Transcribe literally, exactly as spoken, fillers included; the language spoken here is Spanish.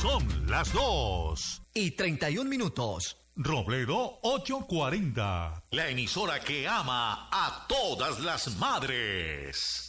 Son las dos y treinta y un minutos. Robledo ochocientos cuarenta. La emisora que ama a todas las madres.